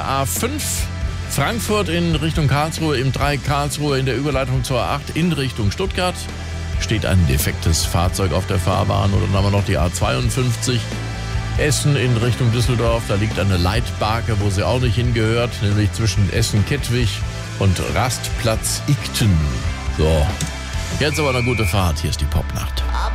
der A5. Frankfurt in Richtung Karlsruhe, im Dreieck Karlsruhe in der Überleitung zur A8 in Richtung Stuttgart. Steht ein defektes Fahrzeug auf der Fahrbahn. Und dann haben wir noch die A52. Essen in Richtung Düsseldorf. Da liegt eine Leitbarke, wo sie auch nicht hingehört, nämlich zwischen Essen-Kettwig und Rastplatz Igten. So, jetzt aber eine gute Fahrt. Hier ist die Popnacht.